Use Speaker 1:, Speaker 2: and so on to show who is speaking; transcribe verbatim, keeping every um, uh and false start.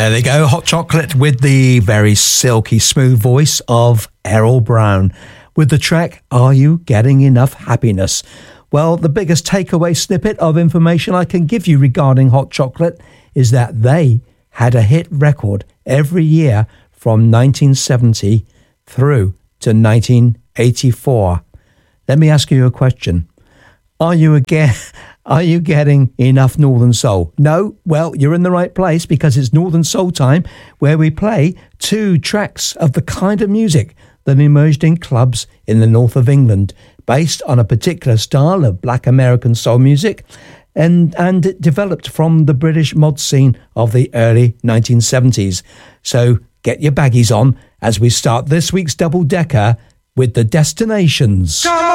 Speaker 1: There they go, Hot Chocolate with the very silky smooth voice of Errol Brown with the track Are You Getting Enough Happiness? Well, the biggest takeaway snippet of information I can give you regarding Hot Chocolate is that they had a hit record every year from nineteen seventy through to nineteen eighty-four. Let me ask you a question. Are you again... Are you getting enough Northern Soul? No? Well, you're in the right place because it's Northern Soul time, where we play two tracks of the kind of music that emerged in clubs in the north of England, based on a particular style of black American soul music, and, and it developed from the British mod scene of the early nineteen seventies. So get your baggies on as we start this week's double-decker with the Destinations.